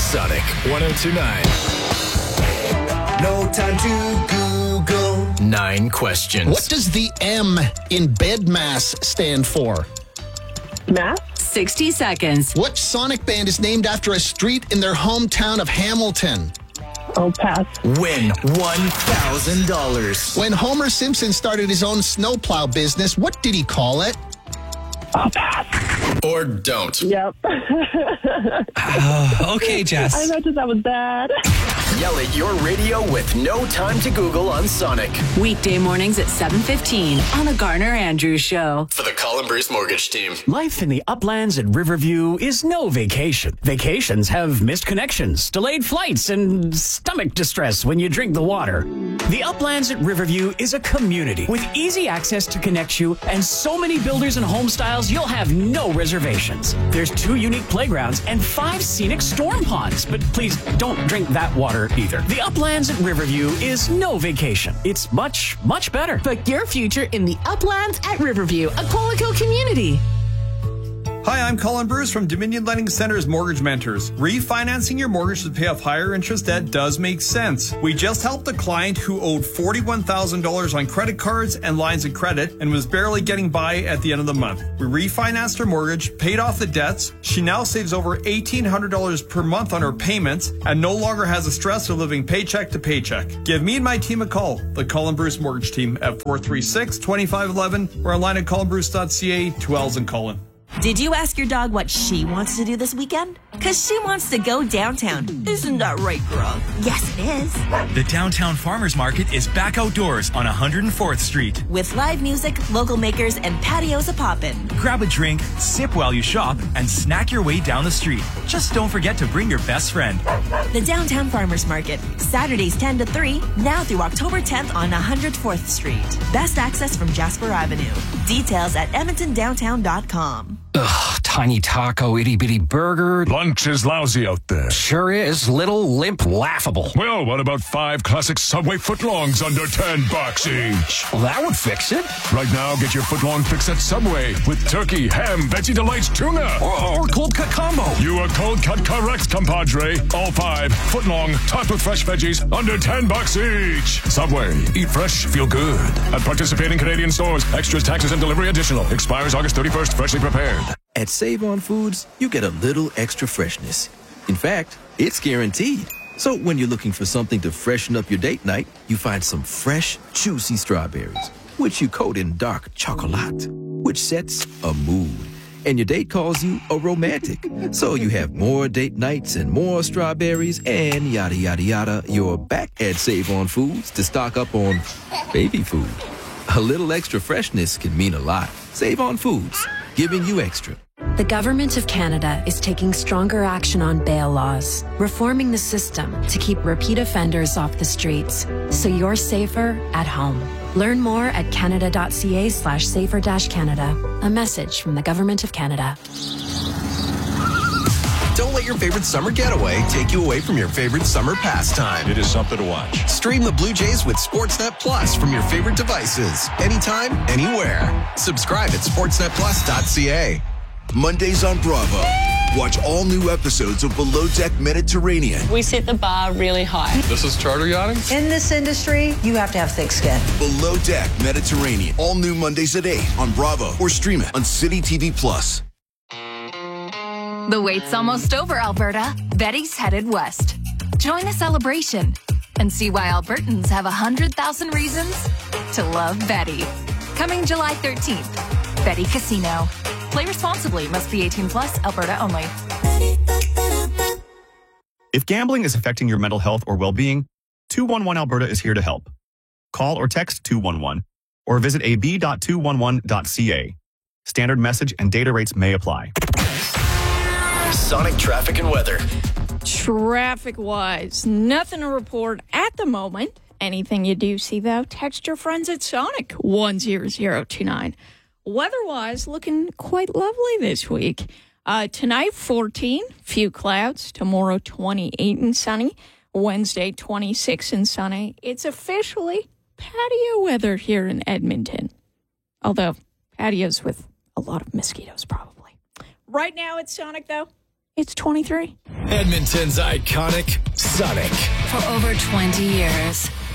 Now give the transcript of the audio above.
Sonic 102.9. No time to Google. 9 questions. What does the M in BEDMAS stand for? Math? 60 seconds. What Sonic band is named after a street in their hometown of Hamilton? Oh, pass. Win $1,000. When Homer Simpson started his own snowplow business, what did he call it? Oh, pass. Or don't. Yep. Okay, Jess. I imagine that was bad. Yell at your radio with no time to Google on Sonic. Weekday mornings at 7:15 on the Garner Andrews Show. For the Colin Bruce Mortgage Team. Life in the uplands at Riverview is no vacation. Vacations have missed connections, delayed flights, and stomach distress when you drink the water. The uplands at Riverview is a community with easy access to connect you and so many builders and home styles you'll have no reservations. There's 2 unique playgrounds and 5 scenic storm ponds, but please don't drink that water either. The uplands at Riverview is no vacation. It's much, much better. Book your future in the Uplands at Riverview, a Qualico community. Hi, I'm Colin Bruce from Dominion Lending Center's Mortgage Mentors. Refinancing your mortgage to pay off higher interest debt does make sense. We just helped a client who owed $41,000 on credit cards and lines of credit and was barely getting by at the end of the month. We refinanced her mortgage, paid off the debts. She now saves over $1,800 per month on her payments and no longer has the stress of living paycheck to paycheck. Give me and my team a call, the Colin Bruce Mortgage Team, at 436-2511 or online at colinbruce.ca. 2 L's in Colin. Did you ask your dog what she wants to do this weekend? Because she wants to go downtown. Isn't that right, girl? Yes, it is. The Downtown Farmers Market is back outdoors on 104th Street. With live music, local makers, and patios a-poppin'. Grab a drink, sip while you shop, and snack your way down the street. Just don't forget to bring your best friend. The Downtown Farmers Market, Saturdays 10 to 3, now through October 10th on 104th Street. Best access from Jasper Avenue. Details at edmontondowntown.com. Ugh, tiny taco, itty-bitty burger. Lunch is lousy out there. Sure is. Little, limp, laughable. Well, what about 5 classic Subway footlongs under $10 each? Well, that would fix it. Right now, get your footlong fix at Subway with turkey, ham, Veggie Delights, tuna. Or cold cut combo. You are cold cut correct, compadre. All 5 footlong, topped with fresh veggies, under $10 each. Subway. Eat fresh, feel good. At participating Canadian stores. Extras, taxes, and delivery additional. Expires August 31st. Freshly prepared. At Save On Foods, you get a little extra freshness. In fact, it's guaranteed. So when you're looking for something to freshen up your date night, you find some fresh, juicy strawberries, which you coat in dark chocolate, which sets a mood. And your date calls you a romantic. So you have more date nights and more strawberries and yada, yada, yada. You're back at Save On Foods to stock up on baby food. A little extra freshness can mean a lot. Save On Foods, giving you extra. The Government of Canada is taking stronger action on bail laws, reforming the system to keep repeat offenders off the streets, so you're safer at home. Learn more at canada.ca/safer-canada. A message from the Government of Canada. Don't let your favorite summer getaway take you away from your favorite summer pastime. It is something to watch. Stream the Blue Jays with Sportsnet Plus from your favorite devices. Anytime, anywhere. Subscribe at sportsnetplus.ca. Mondays on Bravo. Watch all new episodes of Below Deck Mediterranean. We set the bar really high. This is charter yachting? In this industry, you have to have thick skin. Below Deck Mediterranean. All new Mondays at 8 on Bravo or stream it on City TV Plus. The wait's almost over, Alberta. Betty's headed west. Join the celebration and see why Albertans have 100,000 reasons to love Betty. Coming July 13th. Betty Casino. Play responsibly. Must be 18 plus. Alberta only. If gambling is affecting your mental health or well-being, 211 Alberta is here to help. Call or text 211 or visit ab.211.ca. Standard message and data rates may apply. Sonic traffic and weather. Traffic-wise, nothing to report at the moment. Anything you do see, though, text your friends at Sonic 10029. Weather-wise, looking quite lovely this week. Tonight, 14, few clouds. Tomorrow, 28 and sunny. Wednesday, 26 and sunny. It's officially patio weather here in Edmonton. Although, patios with a lot of mosquitoes, probably. Right now, it's Sonic, though. It's 23. Edmonton's iconic Sonic. For over 20 years,